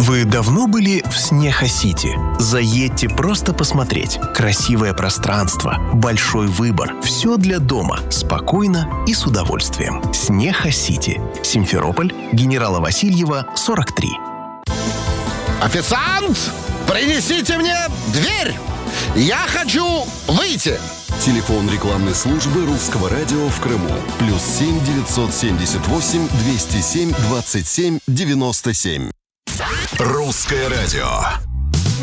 Вы давно были в Снеха-Сити? Заедьте просто посмотреть. Красивое пространство, большой выбор. Все для дома. Спокойно и с удовольствием. Снеха-Сити. Симферополь, Генерала Васильева, 43. Официант, принесите мне дверь! Я хочу выйти! Телефон рекламной службы Русского радио в Крыму. +7 978 207 27 97. Русское радио.